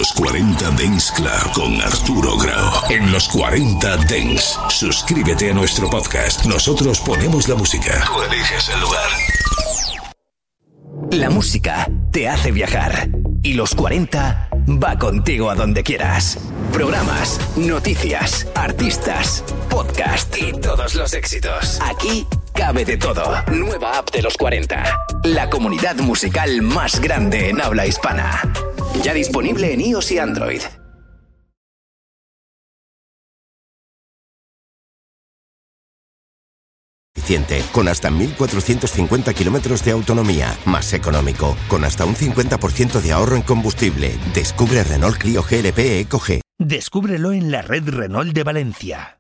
Los 40 Dance Club con Arturo Grau. En Los 40 Dance. Suscríbete a nuestro podcast. Nosotros ponemos la música. Tú eliges el lugar. La música te hace viajar. Y Los 40 va contigo a donde quieras. Programas, noticias, artistas, podcast y todos los éxitos. Aquí cabe de todo. Nueva app de Los 40. La comunidad musical más grande en habla hispana. Ya disponible en iOS y Android. Con hasta 1.450 kilómetros de autonomía, más económico, con hasta un 50% de ahorro en combustible. Descubre Renault Clio GLP Eco G. Descúbrelo en la red Renault de Valencia.